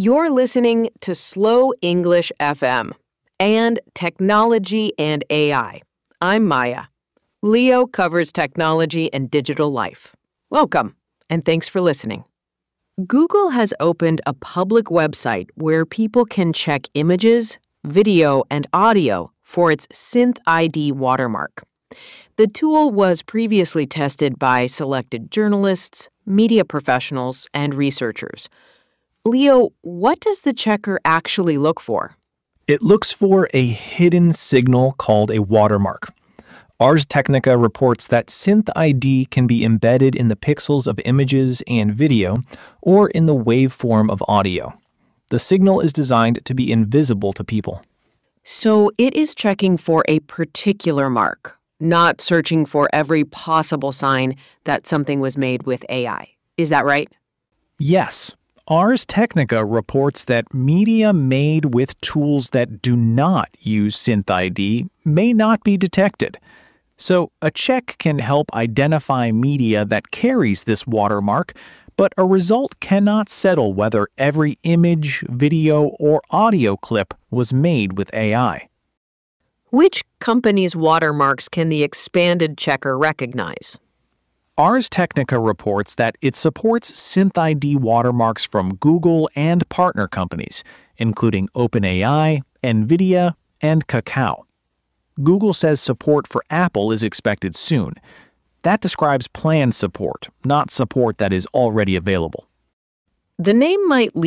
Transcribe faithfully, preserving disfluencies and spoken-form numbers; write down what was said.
You're listening to Slow English F M and Technology and A I. I'm Maya. Leo covers technology and digital life. Welcome, and thanks for listening. Google has opened a public website where people can check images, video, and audio for its SynthID watermark. The tool was previously tested by selected journalists, media professionals, and researchers. Leo, what does the checker actually look for? It looks for a hidden signal called a watermark. Ars Technica reports that SynthID can be embedded in the pixels of images and video or in the waveform of audio. The signal is designed to be invisible to people. So it is checking for a particular mark, not searching for every possible sign that something was made with A I. Is that right? Yes. Ars Technica reports that media made with tools that do not use SynthID may not be detected. So a check can help identify media that carries this watermark, but a result cannot settle whether every image, video, or audio clip was made with A I. Which company's watermarks can the expanded checker recognize? Ars Technica reports that it supports SynthID watermarks from Google and partner companies, including OpenAI, NVIDIA, and Kakao. Google says support for Apple is expected soon. That describes planned support, not support that is already available. The name might lead